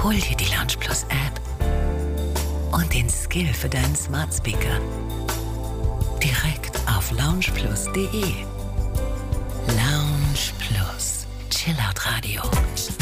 Hol dir die Lounge Plus App und den Skill für deinen Smart Speaker direkt auf loungeplus.de. Lounge Plus, Chillout Radio.